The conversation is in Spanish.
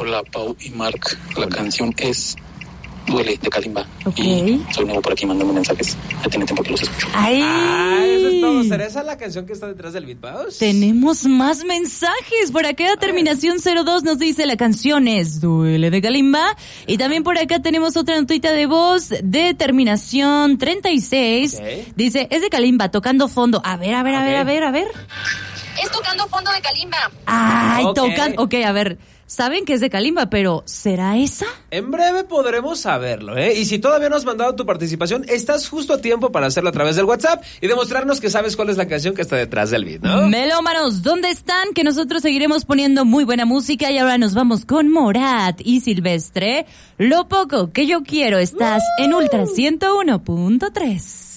Hola, Pau y Mark. La canción es Duele, de Kalimba. Okay. Y soy nuevo por aquí mandando mensajes. Ya tiene tiempo que los escucho. ¡Ay! Eso es todo. ¿Será esa la canción que está detrás del beatbox? Tenemos más mensajes. Por acá, terminación 02 nos dice la canción es Duele, de Kalimba. Y también por acá tenemos otra notita de voz de terminación 36. Okay. Dice, es de Kalimba, tocando fondo. A ver. Es Tocando Fondo de Kalimba. Ay, Ok. tocan. Ok, a ver. Saben que es de Kalimba, pero ¿será esa? En breve podremos saberlo, ¿eh? Y si todavía no has mandado tu participación, estás justo a tiempo para hacerlo a través del WhatsApp y demostrarnos que sabes cuál es la canción que está detrás del beat, ¿no? Melómanos, ¿dónde están? Que nosotros seguiremos poniendo muy buena música y ahora nos vamos con Morat y Silvestre. Lo poco que yo quiero, estás en Ultra 101.3.